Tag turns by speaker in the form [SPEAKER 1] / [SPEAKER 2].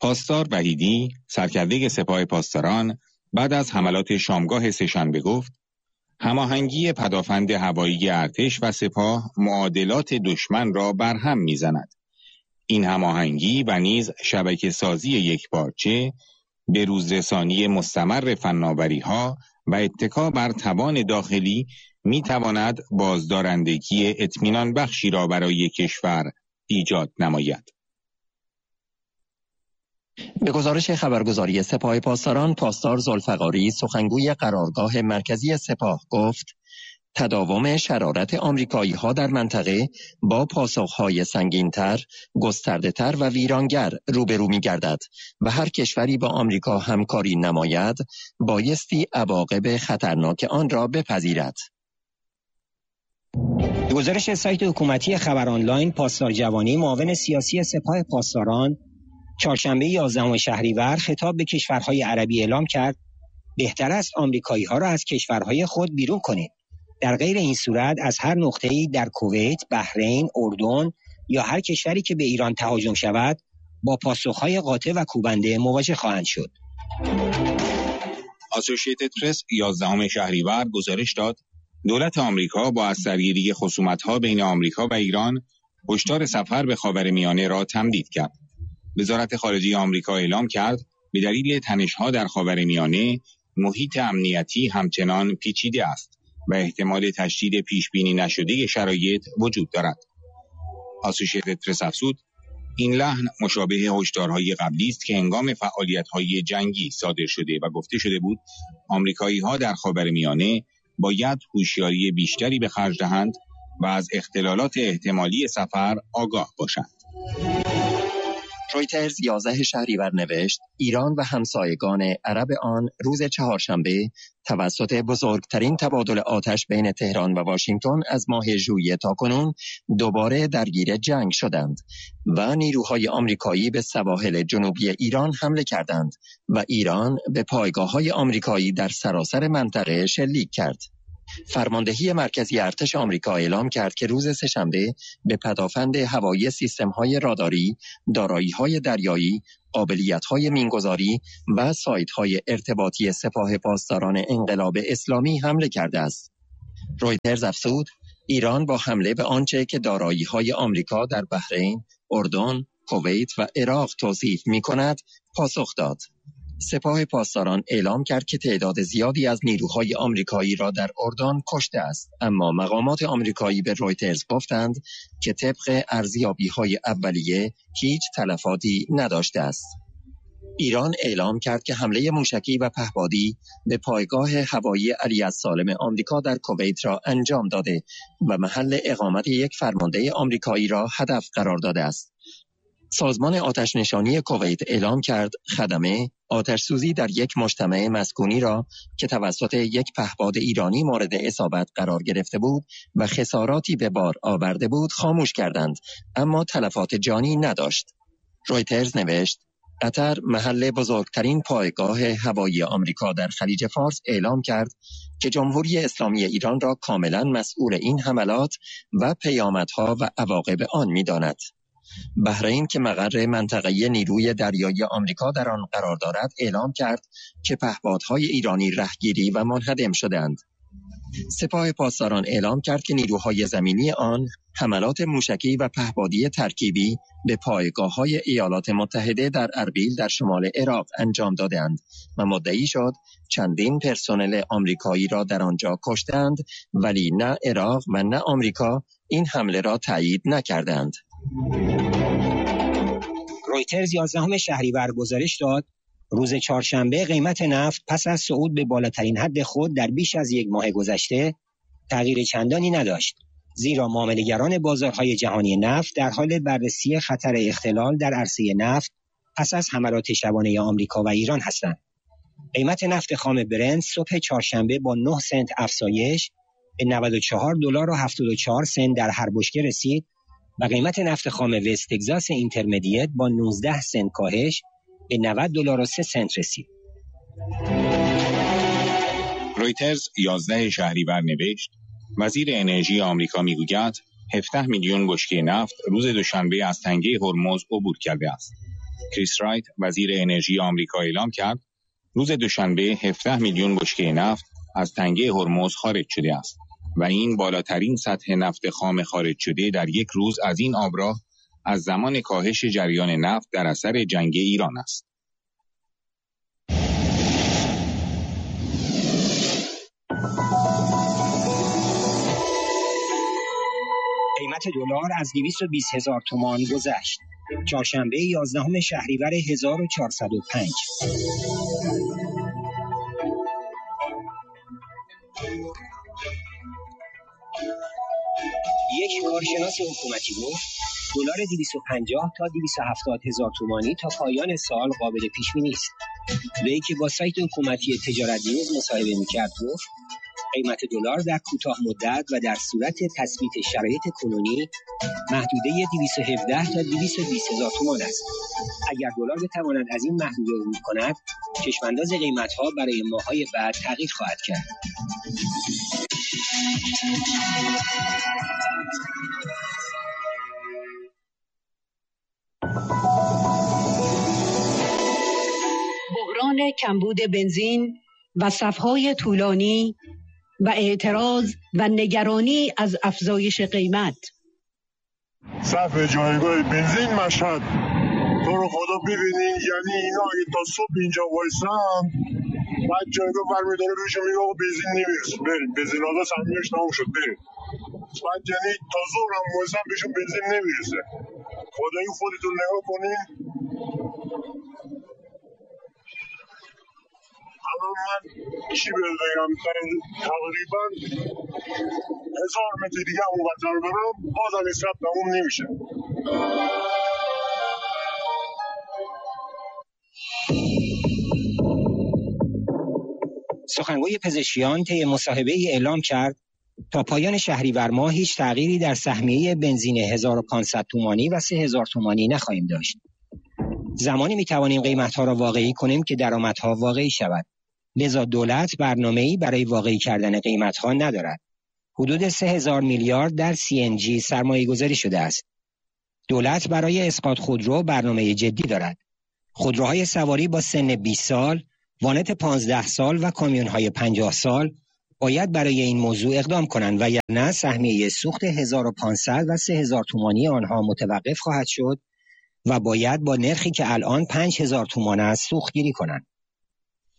[SPEAKER 1] پاسدار وحیدی، سرکرده سپاه پاسداران، بعد از حملات شامگاه سه‌شنبه گفت: هماهنگی پدافند هوایی ارتش و سپاه معادلات دشمن را برهم می‌زند. این هماهنگی و نیز شبکه سازی یکپارچه، به روزرسانی مستمر فناوری‌ها و اتکا بر توان داخلی می‌تواند بازدارندگی اطمینان بخشی را برای کشور ایجاد نماید.
[SPEAKER 2] به گزارش خبرگزاری سپاه پاسداران، پاسدار ذوالفقاری سخنگوی قرارگاه مرکزی سپاه گفت: تداوم شرارت آمریکایی‌ها در منطقه با پاسخ‌های سنگین‌تر، گسترده‌تر و ویرانگر روبرو می‌گردد و هر کشوری با آمریکا همکاری نماید بایستی عواقب خطرناک آن را بپذیرد.
[SPEAKER 3] گزارش سایت حکومتی خبر آنلاین، پاسدار جوانی معاون سیاسی سپاه پاسداران چهارشنبه 11 شهریور خطاب به کشورهای عربی اعلام کرد: بهتر است آمریکایی‌ها را از کشورهای خود بیرون کنید. در غیر این صورت از هر نقطه‌ای در کویت، بحرین، اردن یا هر کشوری که به ایران تهاجم شود با پاسخهای قاطع و کوبنده مواجه خواهند شد.
[SPEAKER 1] اسوسییتد پرس 11 شهریور گزارش داد: دولت آمریکا با از سرگیری خصومت‌ها بین آمریکا و ایران هشدار سفر به خاورمیانه را تمدید کرد. وزارت خارجه آمریکا اعلام کرد به دلیل تنش‌ها در خاورمیانه محیط امنیتی همچنان پیچیده است و احتمال تشدید پیشبینی نشده شرایط وجود دارد. اسوسییتد پرس افزود: این لحن مشابه هشدارهای قبلی است که هنگام فعالیت‌های جنگی صادر شده و گفته شده بود آمریکایی‌ها در خاورمیانه باید هوشیاری بیشتری به خرج دهند و از اختلالات احتمالی سفر آگاه باشند.
[SPEAKER 2] رویترز 11 شهریور نوشت: ایران و همسایگان عرب آن روز چهارشنبه توسط بزرگترین تبادل آتش بین تهران و واشنگتن از ماه ژوئیه تاکنون دوباره درگیر جنگ شدند و نیروهای آمریکایی به سواحل جنوبی ایران حمله کردند و ایران به پایگاه‌های آمریکایی در سراسر منطقه شلیک کرد. فرماندهی مرکزی ارتش آمریکا اعلام کرد که روز سه‌شنبه به پدافند هوایی سیستم‌های راداری، دارایی‌های دریایی، قابلیت‌های مینگذاری و سایت‌های ارتباطی سپاه پاسداران انقلاب اسلامی حمله کرده است. رویترز افزود: ایران با حمله به آنچه که دارایی‌های آمریکا در بحرین، اردن، کویت و عراق توصیف می‌کند پاسخ داد. سپاه پاسداران اعلام کرد که تعداد زیادی از نیروهای آمریکایی را در اردن کشته است، اما مقامات آمریکایی به رویترز گفتند که طبق ارزیابی‌های اولیه هیچ تلفاتی نداشته است. ایران اعلام کرد که حمله موشکی و پهپادی به پایگاه هوایی علی السالم آمریکا در کویت را انجام داده و محل اقامت یک فرمانده آمریکایی را هدف قرار داده است. سازمان آتش نشانی کویت اعلام کرد خدمه آتش‌سوزی در یک مجتمع مسکونی را که توسط یک پهپاد ایرانی مورد اصابت قرار گرفته بود و خساراتی به بار آورده بود خاموش کردند، اما تلفات جانی نداشت. رویترز نوشت: قطر، محل بزرگترین پایگاه هوایی آمریکا در خلیج فارس، اعلام کرد که جمهوری اسلامی ایران را کاملا مسئول این حملات و پیامدها و عواقب آن می‌داند. بحرین که مقر منطقه‌ای نیروی دریایی آمریکا در آن قرار دارد اعلام کرد که پهپادهای ایرانی رهگیری و منهدم شدند. سپاه پاسداران اعلام کرد که نیروهای زمینی آن حملات موشکی و پهپادی ترکیبی به پایگاه‌های ایالات متحده در اربیل در شمال عراق انجام دادند و مدعی شد چندین پرسنل آمریکایی را در آنجا کشتند، ولی نه عراق و نه آمریکا این حمله را تایید نکردند.
[SPEAKER 3] رویترز 11 شهریور گزارش داد: روز چهارشنبه قیمت نفت پس از صعود به بالاترین حد خود در بیش از یک ماه گذشته تغییر چندانی نداشت، زیرا معامله‌گران بازارهای جهانی نفت در حال بررسی خطر اختلال در عرصه نفت پس از حملات شبانه آمریکا و ایران هستند. قیمت نفت خام برنت صبح چهارشنبه با 9 سنت افزایش به $94.74 در هر بشکه رسید و قیمت نفت خام وست تگزاس اینترمدیت با 19 سنت کاهش به $90.03 رسید.
[SPEAKER 1] رویترز 11 شهریور نوشت: وزیر انرژی آمریکا میگوید 17 میلیون بشکه نفت روز دوشنبه از تنگه هرمز عبور کرده است. کریس رایت وزیر انرژی آمریکا اعلام کرد روز دوشنبه 17 میلیون بشکه نفت از تنگه هرمز خارج شده است و این بالاترین سطح نفت خام خارج شده در یک روز از این آبراه از زمان کاهش جریان نفت در اثر جنگ ایران است.
[SPEAKER 3] قیمت دلار از 220,000 تومان گذشت. چهارشنبه 11 شهریور 1405. یک کارشناس حکومتی گفت دلار 250 تا 270,000 تومانی تا پایان سال قابل پیش بینی است. وی که با سایت حکومتی تجارت نیوز مصاحبه می‌کرد گفت قیمت دلار در کوتاه مدت و در صورت تثبیت شرایط کنونی محدوده 217 تا 220,000 تومان است. اگر دلار بتواند از این محدوده عبور کند، چشمانداز قیمت‌ها برای ماه‌های بعد تغییر خواهد کرد.
[SPEAKER 4] بحران کمبود بنزین و صف‌های طولانی و اعتراض و نگرانی از افزایش قیمت.
[SPEAKER 5] صف جایگاه بنزین مشهد تو رو خدا ببینین، یعنی اینا اگه تا صبح اینجا وایسن بعد جایگاه برمیداره روشو میگه آقا بنزین نمیرسه، بریم بنزین آزا سهمیه‌اش تموم شد بریم. بعد یعنی تا ظهر هم وایسن بهشون بنزین نمیرسه. خدایی خودتون نگاه کنین. الان من چی بگم، تقریبا 1000 متر دیگه اونورتر برم بازم این صف تموم نمیشه.
[SPEAKER 3] سخنگوی پزشکیان طی مصاحبه‌ای اعلام کرد تا پایان شهریور ماه هیچ تغییری در سهمیه بنزین 1500 تومانی و 3000 تومانی نخواهیم داشت. زمانی می‌توانیم قیمت‌ها را واقعی کنیم که درآمدها واقعی شود. لذا دولت برنامه‌ای برای واقعی کردن قیمت‌ها ندارد. حدود 3000 میلیارد در CNG سرمایه‌گذاری شده است. دولت برای اسقاط خودرو برنامه جدی دارد. خودروهای سواری با سن 20 سال، وانت 15 سال و کامیون‌های 50 سال باید برای این موضوع اقدام کنند و یا نه سهمیه سوخت 1500 و 3000 تومانی آنها متوقف خواهد شد و باید با نرخی که الان 5000 تومان است سوختگیری کنند.